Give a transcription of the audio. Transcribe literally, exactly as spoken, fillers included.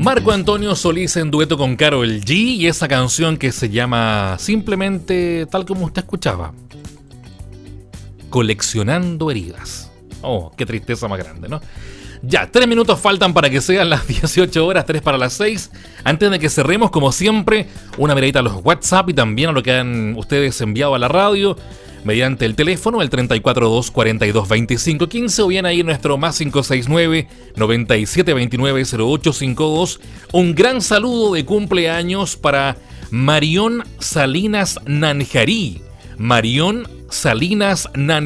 Marco Antonio Solís en dueto con Karol G y esa canción que se llama simplemente tal como usted escuchaba, Coleccionando Heridas. Oh, qué tristeza más grande, ¿no? Ya, tres minutos faltan para que sean las dieciocho horas, tres para las seis. Antes de que cerremos, como siempre, una miradita a los WhatsApp y también a lo que han ustedes enviado a la radio mediante el teléfono, el treinta y cuatro, dos cuarenta y dos, veinticinco quince, o bien ahí nuestro más cinco seis nueve, noventa y siete veintinueve, cero ocho cincuenta y dos. Un gran saludo de cumpleaños para Marión Salinas Nanjarí. Marión Salinas Nanjarí.